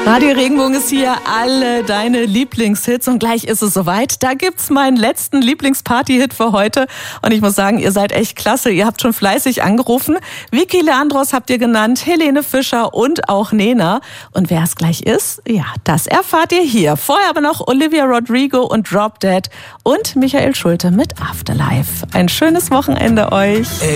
Radio Regenbogen ist hier, alle deine Lieblingshits und gleich ist es soweit. Da gibt's meinen letzten Lieblingsparty-Hit für heute und ich muss sagen, ihr seid echt klasse. Ihr habt schon fleißig angerufen. Vicky Leandros habt ihr genannt, Helene Fischer und auch Nena. Und wer es gleich ist, ja, das erfahrt ihr hier. Vorher aber noch Olivia Rodrigo und Drop Dead und Michael Schulte mit Afterlife. Ein schönes Wochenende euch.